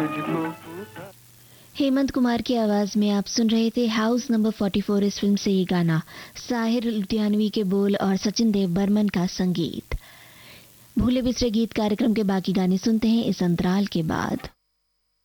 हेमंत कुमार की आवाज में आप सुन रहे थे हाउस नंबर 44 इस फिल्म से ये गाना, साहिर लुधियानवी के बोल और सचिन देव बर्मन का संगीत। भूले बिसरे गीत कार्यक्रम के बाकी गाने सुनते हैं इस अंतराल के बाद।